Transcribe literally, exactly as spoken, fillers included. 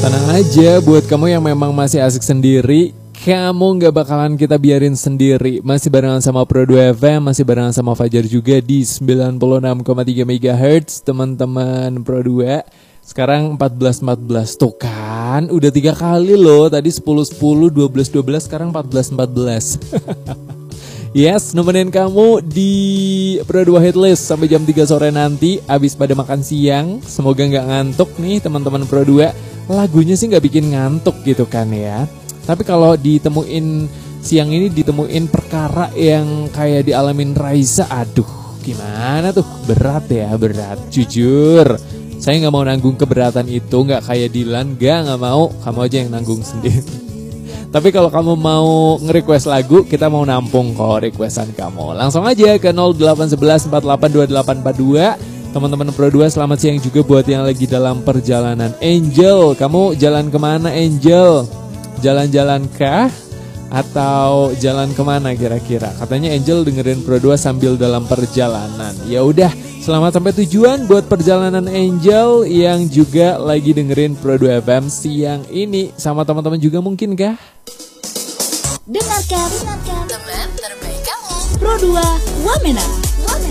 Tenang aja buat kamu yang memang masih asik sendiri, kamu gak bakalan kita biarin sendiri. Masih barengan sama Pro dua F M, masih barengan sama Fajar juga di sembilan puluh enam koma tiga megahertz teman-teman Pro dua. Sekarang empat belas empat belas tuh kan, udah tiga kali loh. Tadi sepuluh sepuluh, dua belas dua belas, sekarang empat belas empat belas. Yes, nemenin kamu di Pro dua Hitlist sampai jam tiga sore nanti. Abis pada makan siang, semoga gak ngantuk nih teman-teman Pro dua. Lagunya sih gak bikin ngantuk gitu kan ya. Tapi kalau ditemuin siang ini ditemuin perkara yang kayak dialamin Raisa, aduh gimana tuh, berat ya, berat. Jujur, saya gak mau nanggung keberatan itu, gak kayak Dilan, gak, gak mau, kamu aja yang nanggung sendiri. Tapi kalau kamu mau nge-request lagu, kita mau nampung kok requestan kamu. Langsung aja ke nol delapan satu satu empat delapan dua delapan empat dua. Teman-teman Pro dua, selamat siang juga buat yang lagi dalam perjalanan. Angel, kamu jalan kemana Angel? Jalan-jalan kah? Atau jalan kemana kira-kira? Katanya Angel dengerin Pro dua sambil dalam perjalanan. Ya udah, selamat sampai tujuan buat perjalanan Angel yang juga lagi dengerin Pro dua F M siang ini. Sama teman-teman juga mungkin kah? Dengarkan, dengarkan teman terbaik kamu Pro dua Wamena.